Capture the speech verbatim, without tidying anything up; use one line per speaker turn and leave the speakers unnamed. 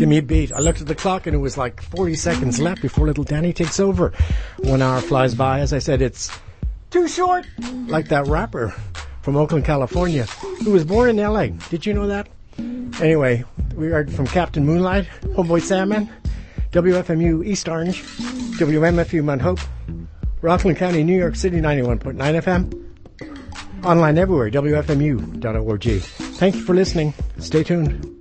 Give me a beat. I looked at the clock and it was like forty seconds left before little Danny takes over. One hour flies by. As I said, it's too short. Like that rapper from Oakland, California, who was born in L A. Did you know that? Anyway, we heard from Captain Moonlight, Homeboy Sandman, W F M U East Orange, W M F U Mount Hope, Rockland County, New York City, ninety-one point nine F M. Online everywhere, W F M U dot org. Thank you for listening. Stay tuned.